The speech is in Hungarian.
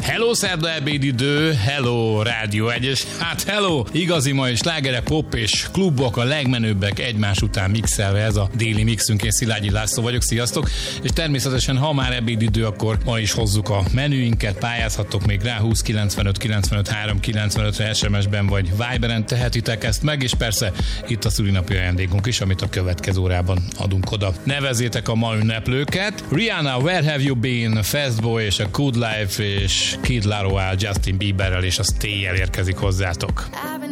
Hello, szerda ebédidő, hello, Rádió 1, és hát hello, igazi mai slágerek, pop és klubok, a legmenőbbek egymás után mixelve, ez a déli mixünk, én Szilágyi László vagyok, sziasztok, és természetesen, ha már ebédidő, akkor ma is hozzuk a menüinket, pályázhattok még rá, 20 95 95 3 95-re SMS-ben vagy Viberen tehetitek ezt meg, és persze itt a szülinapi ajándékunk is, amit a következő órában adunk oda. Nevezzétek a ma ünneplőket: Rihanna, Where Have You Been, Fastboy és a Good Life, és Kid Laroi Justin Bieberrel és a Stay-el érkezik hozzátok.